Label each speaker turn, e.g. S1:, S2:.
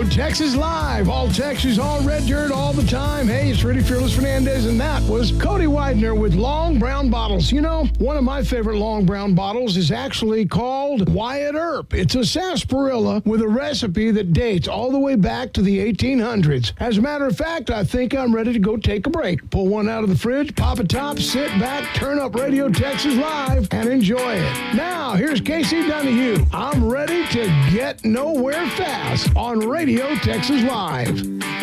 S1: Texas Live. All Texas, all red dirt, all the time. Hey, it's Rudy Fearless Fernandez, and that was Cody Widener with Long Brown Bottles. You know, one of my favorite Long Brown Bottles is actually called Wyatt Earp. It's a sarsaparilla with a recipe that dates all the way back to the 1800s. As a matter of fact, I think I'm ready to go take a break. Pull one out of the fridge, pop a top, sit back, turn up Radio Texas Live, and enjoy it. Now, here's Casey Donahue. I'm ready to get nowhere fast on Radio Texas Live.